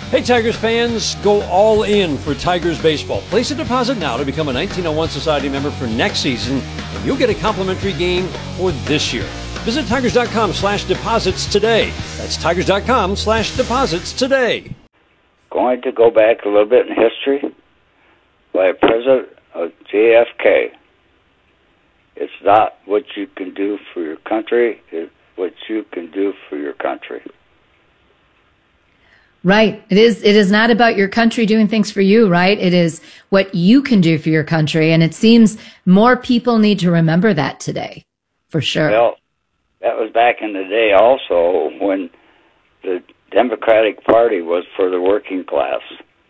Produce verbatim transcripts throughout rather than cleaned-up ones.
Hey Tigers fans, go all in for Tigers baseball. Place a deposit now to become a nineteen oh one Society member for next season, and you'll get a complimentary game for this year. Visit Tigers.com slash deposits today. That's Tigers.com slash deposits today. Going to go back a little bit in history by a president of J F K. It's not what you can do for your country, it's what you can do for your country. Right. It is, it is not about your country doing things for you, right? It is what you can do for your country. And it seems more people need to remember that today, for sure. Well, that was back in the day also when the Democratic Party was for the working class.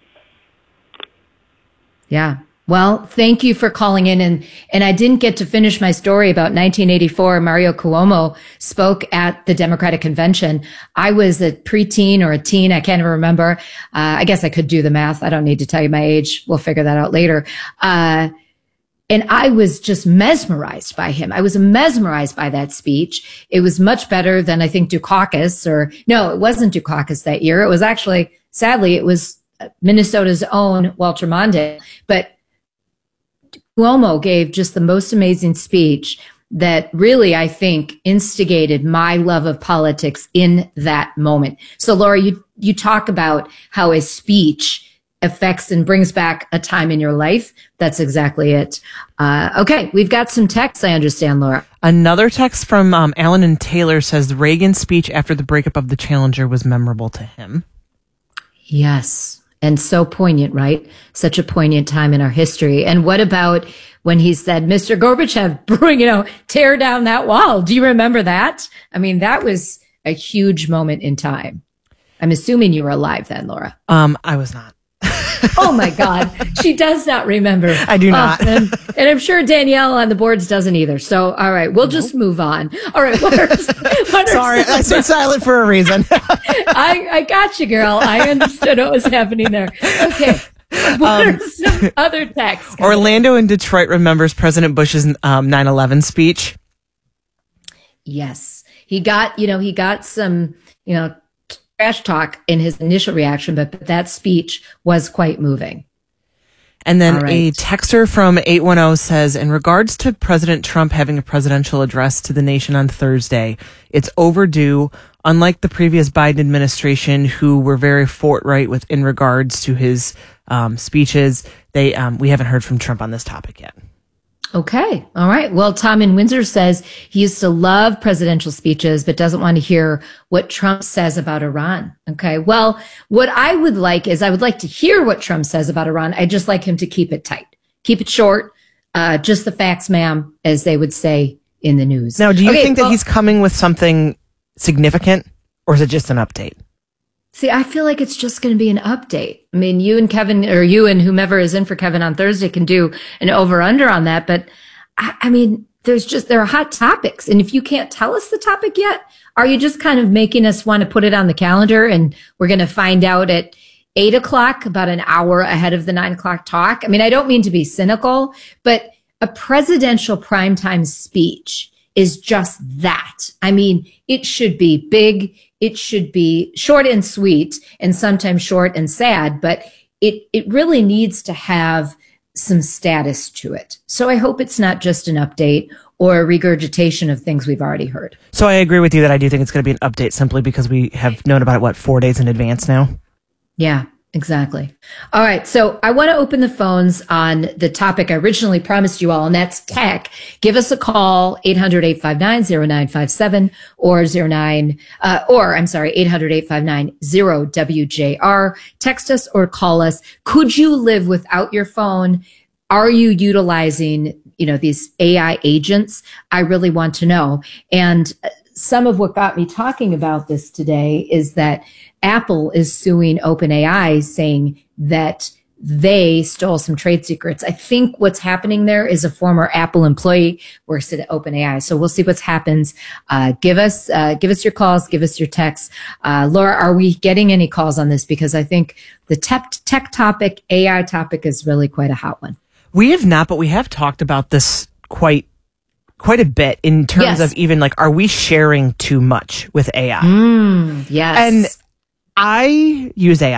Yeah. Well, thank you for calling in. And, and I didn't get to finish my story about nineteen eighty-four. Mario Cuomo spoke at the Democratic Convention. I was a preteen or a teen. I can't even remember. Uh, I guess I could do the math. I don't need to tell you my age. We'll figure that out later. Uh, and I was just mesmerized by him. I was mesmerized by that speech. It was much better than I think Dukakis or no, it wasn't Dukakis that year. It was actually, sadly, it was Minnesota's own Walter Mondale. But Cuomo gave just the most amazing speech that really, I think, instigated my love of politics in that moment. So, Laura, you, you talk about how a speech affects and brings back a time in your life. That's exactly it. Uh, okay, we've got some texts, I understand, Laura. Another text from um, Alan and Taylor says Reagan's speech after the breakup of the Challenger was memorable to him. Yes. And so poignant, right? Such a poignant time in our history. And what about when he said, Mister Gorbachev, bring, you know, tear down that wall? Do you remember that? I mean, that was a huge moment in time. I'm assuming you were alive then, Laura. Um, I was not. Oh my God. She does not remember. I do not. Oh, and, and I'm sure Danielle on the boards doesn't either. So, all right, we'll just move on. All right. What are, what are Sorry, some, I stayed silent for a reason. I, I got you, girl. I understood what was happening there. Okay. What Um, are some other texts? Orlando in Detroit remembers President Bush's um, nine eleven speech. Yes. He got, you know, he got some, you know, trash talk in his initial reaction, but that speech was quite moving. And then right. a texter from eight one zero says, in regards to President Trump having a presidential address to the nation on Thursday, it's overdue. Unlike the previous Biden administration, who were very forthright with in regards to his um, speeches, they um, we haven't heard from Trump on this topic yet. Okay. All right. Well, Tom in Windsor says he used to love presidential speeches, but doesn't want to hear what Trump says about Iran. Okay. Well, what I would like is I would like to hear what Trump says about Iran. I just like him to keep it tight, keep it short. Uh, just the facts, ma'am, as they would say in the news. Now, do you okay, think that well, he's coming with something significant, or is it just an update? See, I feel like it's just going to be an update. I mean, you and Kevin, or you and whomever is in for Kevin on Thursday can do an over-under on that. But I, I mean, there's just, there are hot topics. And if you can't tell us the topic yet, are you just kind of making us want to put it on the calendar and we're going to find out at eight o'clock, about an hour ahead of the nine o'clock talk? I mean, I don't mean to be cynical, but a presidential primetime speech is just that. I mean, it should be big. It should be short and sweet and sometimes short and sad, but it, it really needs to have some status to it. So I hope it's not just an update or a regurgitation of things we've already heard. So I agree with you that I do think it's going to be an update simply because we have known about it, what, four days in advance now? Yeah. Exactly. All right. So I want to open the phones on the topic I originally promised you all, and that's tech. Give us a call, eight hundred, eight five nine, zero nine five seven or zero nine, uh, or I'm sorry, eight hundred, eight five nine, zero W J R. Text us or call us. Could you live without your phone? Are you utilizing, you know, these A I agents? I really want to know. And some of what got me talking about this today is that Apple is suing OpenAI, saying that they stole some trade secrets. I think what's happening there is a former Apple employee works at OpenAI. So we'll see what happens. Uh, give us, uh, give us your calls, give us your texts. Uh, Laura, are we getting any calls on this? Because I think the tech, tech topic, A I topic is really quite a hot one. We have not, but we have talked about this quite quite a bit in terms yes. of even like, are we sharing too much with A I? Mm, yes. And I use A I.